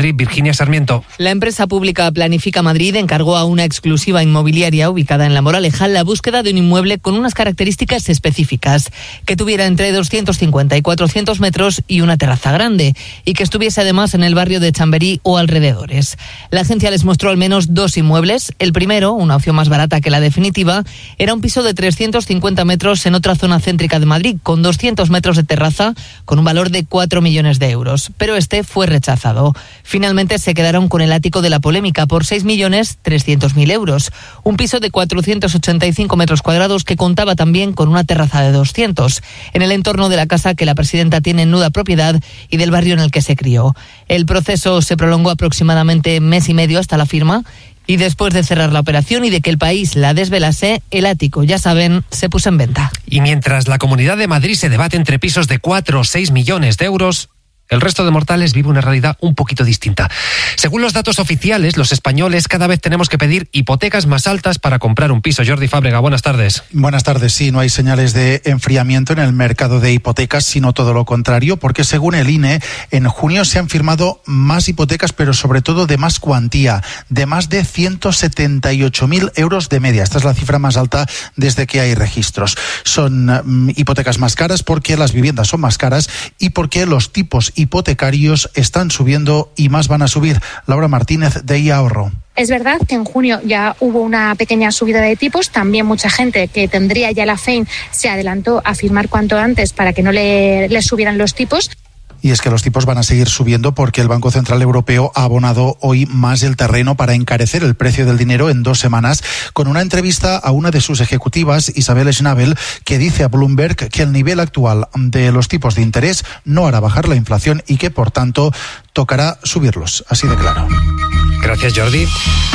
Madrid, Virginia Sarmiento. La empresa pública Planifica Madrid encargó a una exclusiva inmobiliaria ubicada en La Moraleja la búsqueda de un inmueble con unas características específicas, que tuviera entre 250 y 400 metros y una terraza grande, y que estuviese además en el barrio de Chamberí o alrededores. La agencia les mostró al menos 2 inmuebles. El primero, una opción más barata que la definitiva, era un piso de 350 metros en otra zona céntrica de Madrid, con 200 metros de terraza, con un valor de 4 millones de euros. Pero este fue rechazado. Finalmente se quedaron con el ático de la polémica por 6.300.000 euros. Un piso de 485 metros cuadrados que contaba también con una terraza de 200, en el entorno de la casa que la presidenta tiene en nuda propiedad y del barrio en el que se crió. El proceso se prolongó aproximadamente mes y medio hasta la firma. Y después de cerrar la operación y de que el país la desvelase, el ático, ya saben, se puso en venta. Y mientras la Comunidad de Madrid se debate entre pisos de 4 o 6 millones de euros, el resto de mortales vive una realidad un poquito distinta. Según los datos oficiales, los españoles cada vez tenemos que pedir hipotecas más altas para comprar un piso. Jordi Fábrega, buenas tardes. Buenas tardes. Sí, no hay señales de enfriamiento en el mercado de hipotecas, sino todo lo contrario, porque según el INE, en junio se han firmado más hipotecas, pero sobre todo de más cuantía, de más de 178.000 euros de media. Esta es la cifra más alta desde que hay registros. Son hipotecas más caras porque las viviendas son más caras y porque los tipos hipotecarios están subiendo y más van a subir. Laura Martínez, de iAhorro. Es verdad que en junio ya hubo una pequeña subida de tipos. También mucha gente que tendría ya la FEIN se adelantó a firmar cuanto antes para que no le subieran los tipos. Y es que los tipos van a seguir subiendo porque el Banco Central Europeo ha abonado hoy más el terreno para encarecer el precio del dinero en 2 semanas, con una entrevista a una de sus ejecutivas, Isabel Schnabel, que dice a Bloomberg que el nivel actual de los tipos de interés no hará bajar la inflación y que, por tanto, tocará subirlos. Así de claro. Gracias, Jordi.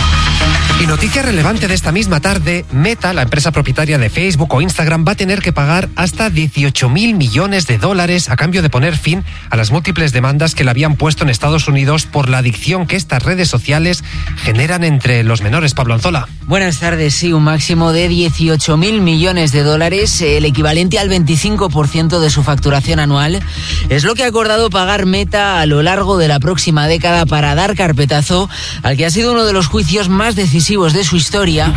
Y noticia relevante de esta misma tarde, Meta, la empresa propietaria de Facebook o Instagram, va a tener que pagar hasta 18.000 millones de dólares a cambio de poner fin a las múltiples demandas que le habían puesto en Estados Unidos por la adicción que estas redes sociales generan entre los menores. Pablo Anzola. Buenas tardes. Sí, un máximo de 18.000 millones de dólares, el equivalente al 25% de su facturación anual, es lo que ha acordado pagar Meta a lo largo de la próxima década para dar carpetazo al que ha sido uno de los juicios más decisivos de su historia.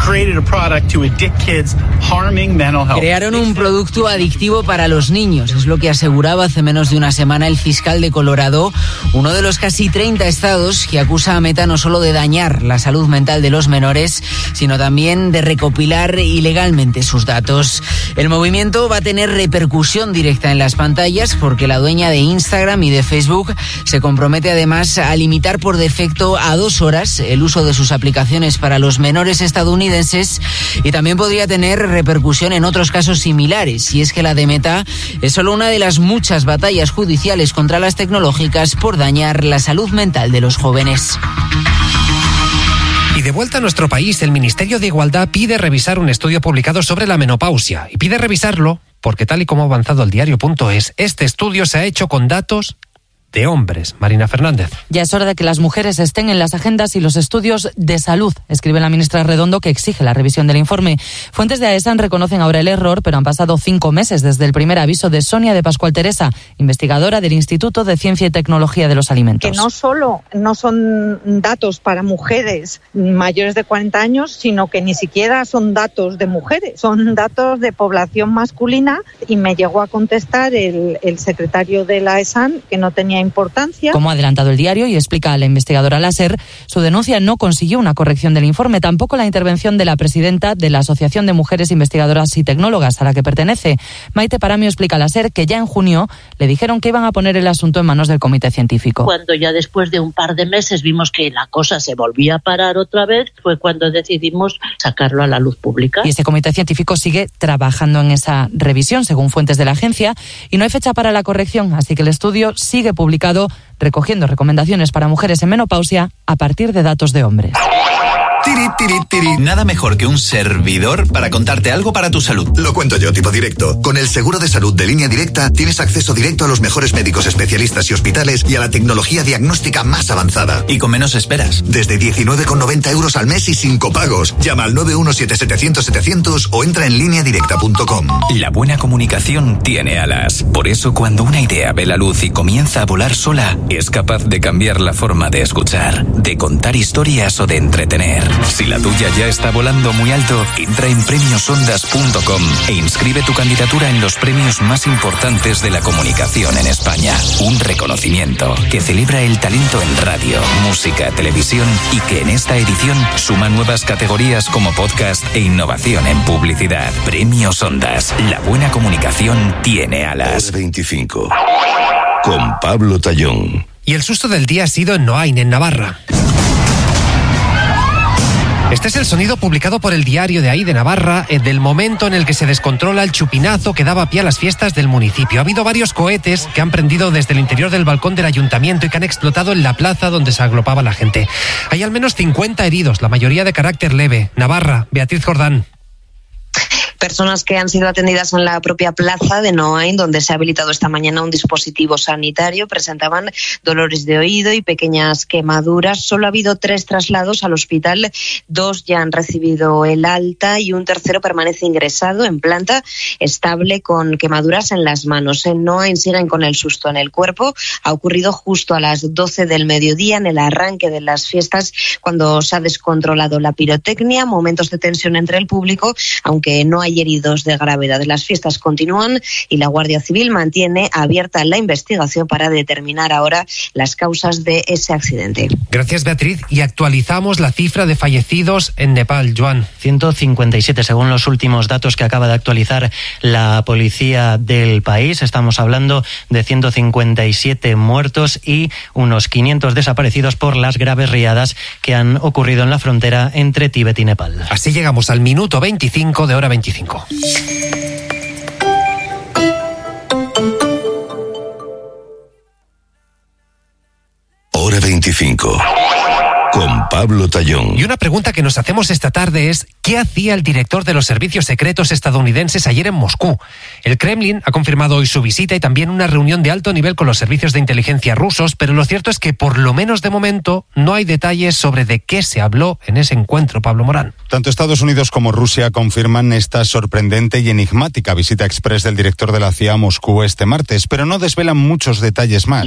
Crearon un producto adictivo para los niños, es lo que aseguraba hace menos de una semana el fiscal de Colorado, uno de los casi 30 estados que acusa a Meta no solo de dañar la salud mental de los menores, sino también de recopilar ilegalmente sus datos. El movimiento va a tener repercusión directa en las pantallas porque la dueña de Instagram y de Facebook se compromete además a limitar por defecto a 2 horas el uso de sus aplicaciones para los menores estadounidenses, y también podría tener repercusión en otros casos similares, y es que la de Meta es solo una de las muchas batallas judiciales contra las tecnológicas por dañar la salud mental de los jóvenes. Y de vuelta a nuestro país, el Ministerio de Igualdad pide revisar un estudio publicado sobre la menopausia, y pide revisarlo porque, tal y como ha avanzado el diario.es, este estudio se ha hecho con datos de hombres. Marina Fernández. Ya es hora de que las mujeres estén en las agendas y los estudios de salud, escribe la ministra Redondo, que exige la revisión del informe. Fuentes de AESAN reconocen ahora el error, pero han pasado 5 meses desde el primer aviso de Sonia de Pascual Teresa, investigadora del Instituto de Ciencia y Tecnología de los Alimentos. Que no solo no son datos para mujeres mayores de 40 años, sino que ni siquiera son datos de mujeres, son datos de población masculina, y me llegó a contestar el secretario de la AESAN que no tenía importancia. Como ha adelantado el diario y explica la investigadora Láser, su denuncia no consiguió una corrección del informe, tampoco la intervención de la presidenta de la Asociación de Mujeres Investigadoras y Tecnólogas, a la que pertenece. Maite Paramio explica a Láser que ya en junio le dijeron que iban a poner el asunto en manos del comité científico. Cuando ya después de un par de meses vimos que la cosa se volvía a parar otra vez, fue cuando decidimos sacarlo a la luz pública. Y este comité científico sigue trabajando en esa revisión, según fuentes de la agencia, y no hay fecha para la corrección, así que el estudio sigue publicado recogiendo recomendaciones para mujeres en menopausia a partir de datos de hombres. Tiri, tiri, tiri. Nada mejor que un servidor para contarte algo para tu salud. Lo cuento yo, tipo directo. Con el seguro de salud de Línea Directa tienes acceso directo a los mejores médicos especialistas y hospitales y a la tecnología diagnóstica más avanzada. Y con menos esperas. Desde 19,90 € al mes y sin copagos. Llama al 917-700-700 o entra en lineadirecta.com. La buena comunicación tiene alas. Por eso, cuando una idea ve la luz y comienza a volar sola, es capaz de cambiar la forma de escuchar, de contar historias o de entretener. Si la tuya ya está volando muy alto, entra en premiosondas.com e inscribe tu candidatura en los premios más importantes de la comunicación en España. Un reconocimiento que celebra el talento en radio, música, televisión y que en esta edición suma nuevas categorías como podcast e innovación en publicidad. Premios Ondas. La buena comunicación tiene alas. 25. Con Pablo Tallón. Y el susto del día ha sido en Noain, en Navarra. Este es el sonido publicado por el diario de ahí, de Navarra, del momento en el que se descontrola el chupinazo que daba pie a las fiestas del municipio. Ha habido varios cohetes que han prendido desde el interior del balcón del ayuntamiento y que han explotado en la plaza donde se agrupaba la gente. Hay al menos 50 heridos, la mayoría de carácter leve. Navarra, Beatriz Jordán. Personas que han sido atendidas en la propia plaza de Noain, donde se ha habilitado esta mañana un dispositivo sanitario, presentaban dolores de oído y pequeñas quemaduras. Solo ha habido 3 traslados al hospital, 2 ya han recibido el alta y un tercero permanece ingresado en planta estable con quemaduras en las manos. En Noain siguen con el susto en el cuerpo. Ha ocurrido justo a las 12 del mediodía, en el arranque de las fiestas, cuando se ha descontrolado la pirotecnia, momentos de tensión entre el público, aunque no hay heridos de gravedad. Las fiestas continúan y la Guardia Civil mantiene abierta la investigación para determinar ahora las causas de ese accidente. Gracias, Beatriz. Y actualizamos la cifra de fallecidos en Nepal, Joan. 157, según los últimos datos que acaba de actualizar la policía del país. Estamos hablando de 157 muertos y unos 500 desaparecidos por las graves riadas que han ocurrido en la frontera entre Tíbet y Nepal. Así llegamos al minuto 25 de hora 25. Hora 25. Con Pablo Tallón. Y una pregunta que nos hacemos esta tarde es: ¿qué hacía el director de los servicios secretos estadounidenses ayer en Moscú? El Kremlin ha confirmado hoy su visita y también una reunión de alto nivel con los servicios de inteligencia rusos, pero lo cierto es que por lo menos de momento no hay detalles sobre de qué se habló en ese encuentro. Pablo Morán. Tanto Estados Unidos como Rusia confirman esta sorprendente y enigmática visita express del director de la CIA a Moscú este martes, pero no desvelan muchos detalles más.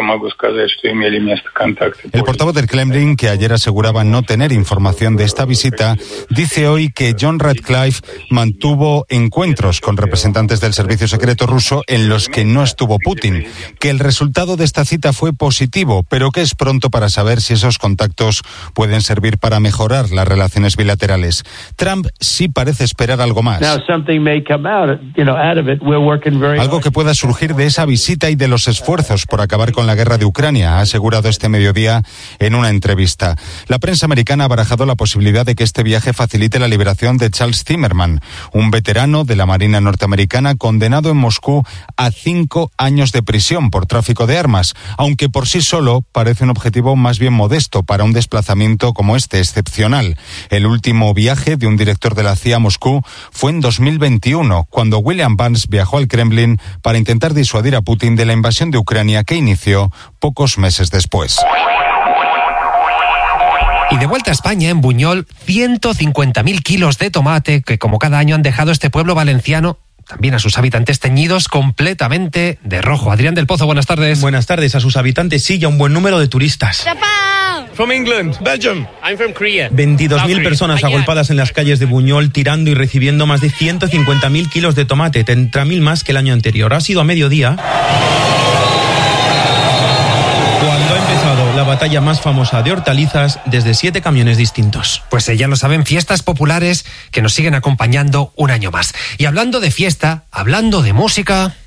El portavoz del Kremlin, que ayer aseguraba no tener información de esta visita, dice hoy que John Ratcliffe mantuvo encuentros con representantes del servicio secreto ruso en los que no estuvo Putin, que el resultado de esta cita fue positivo, pero que es pronto para saber si esos contactos pueden servir para mejorar las relaciones bilaterales. Trump sí parece esperar algo más. Algo que pueda surgir de esa visita y de los esfuerzos por acabar con la guerra de Ucrania, ha asegurado este mediodía en una entrevista. La prensa americana ha barajado la posibilidad de que este viaje facilite la liberación de Charles Zimmerman, un veterano de la Marina norteamericana condenado en Moscú a 5 años de prisión por tráfico de armas, aunque por sí solo parece un objetivo más bien modesto para un desplazamiento como este, excepcional. El último viaje de un director de la CIA a Moscú fue en 2021, cuando William Burns viajó al Kremlin para intentar disuadir a Putin de la invasión de Ucrania que inició pocos meses después. Y de vuelta a España, en Buñol, 150.000 kilos de tomate que, como cada año, han dejado este pueblo valenciano, también a sus habitantes, teñidos completamente de rojo. Adrián del Pozo, buenas tardes. Buenas tardes. A sus habitantes sí, ya un buen número de turistas. From England, Belgium. I'm from Korea. 22.000 personas agolpadas en las calles de Buñol, tirando y recibiendo más de 150.000 kilos de tomate, 30.000 más que el año anterior. Ha sido a mediodía cuando ha empezado la batalla más famosa de hortalizas desde 7 camiones distintos. Pues ya lo saben, fiestas populares que nos siguen acompañando un año más. Y hablando de fiesta, hablando de música...